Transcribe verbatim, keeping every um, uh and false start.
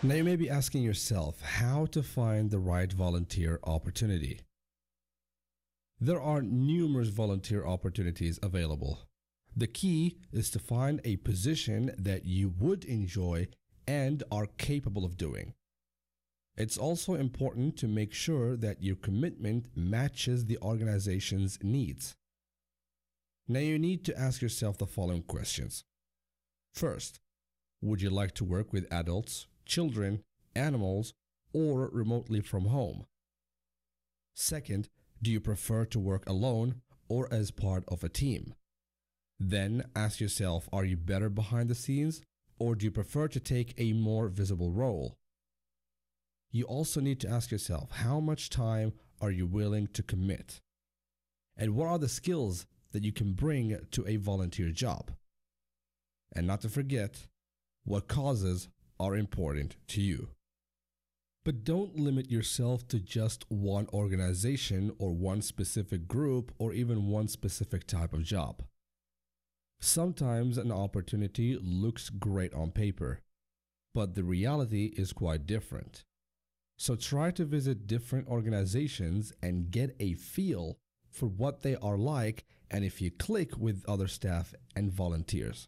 Now you may be asking yourself how to find the right volunteer opportunity. There are numerous volunteer opportunities available. The key is to find a position that you would enjoy and are capable of doing. It's also important to make sure that your commitment matches the organization's needs. Now you need to ask yourself the following questions. First, would you like to work with adults, children, animals, or remotely from home? Second, do you prefer to work alone or as part of a team? Then ask yourself, are you better behind the scenes or do you prefer to take a more visible role? You also need to ask yourself, how much time are you willing to commit? And what are the skills that you can bring to a volunteer job? And not to forget, what causes are important to you. But don't limit yourself to just one organization or one specific group or even one specific type of job. Sometimes an opportunity looks great on paper, but the reality is quite different. So try to visit different organizations and get a feel for what they are like and if you click with other staff and volunteers.